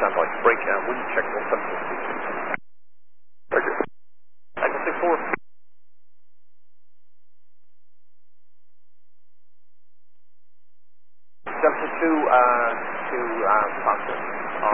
sounds like a breakdown. Will you check 1762? Roger. Echo 64. Jump to Foxtrot.